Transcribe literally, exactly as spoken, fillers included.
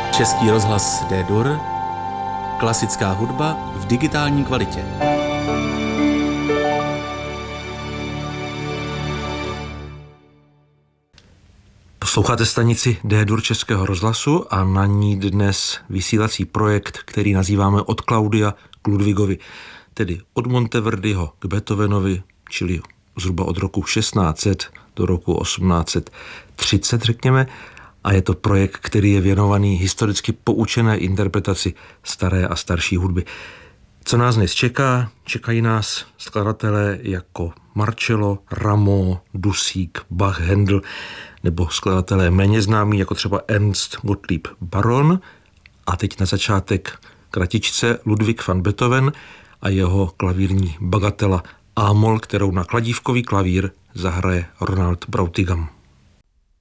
Český rozhlas D-dur, klasická hudba v digitální kvalitě. Posloucháte stanici D-dur Českého rozhlasu a na ní dnes vysílací projekt, který nazýváme Od Claudia k Ludwigovi, tedy od Monteverdiho k Beethovenovi, čili zhruba od roku šestnáct set do roku osmnáct set třicet, řekněme. A je to projekt, který je věnovaný historicky poučené interpretaci staré a starší hudby. Co nás dnes čeká? Čekají nás skladatelé jako Marcello, Rameau, Dusík, Bach, Händel, nebo skladatelé méně známí, jako třeba Ernst Gottlieb Baron. A teď na začátek kratičce Ludwig van Beethoven a jeho klavírní bagatela A-moll, kterou na kladívkový klavír zahraje Ronald Brautigam.